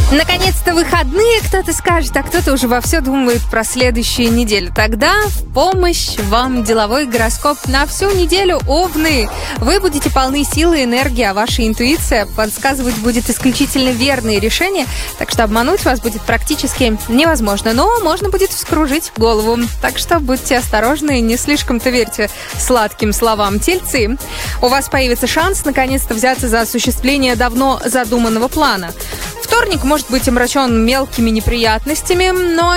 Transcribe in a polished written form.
Наконец-то выходные, кто-то скажет, а кто-то уже вовсю думает про следующую неделю. Тогда в помощь вам деловой гороскоп на всю неделю, Овны. Вы будете полны силы и энергии, а ваша интуиция подсказывать будет исключительно верные решения, так что обмануть вас будет практически невозможно, но можно будет вскружить голову. Так что будьте осторожны, не слишком-то верьте сладким словам. Тельцы, у вас появится шанс наконец-то взяться за осуществление давно задуманного плана. Вторник может быть омрачен мелкими неприятностями, но